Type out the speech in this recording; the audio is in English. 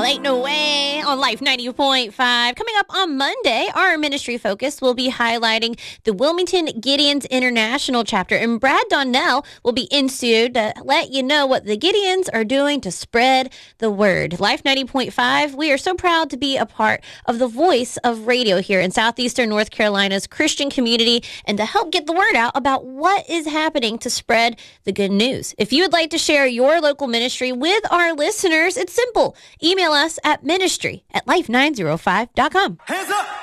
Lighting away on Life 90.5. Coming up on Monday, our ministry focus will be highlighting the Wilmington Gideons International chapter, and Brad Donnell will be in studio to let you know what the Gideons are doing to spread the word. Life 90.5, we are so proud to be a part of the voice of radio here in southeastern North Carolina's Christian community and to help get the word out about what is happening to spread the good news. If you would like to share your local ministry with our listeners, it's simple. Email us at ministry@life905.com. Hands up!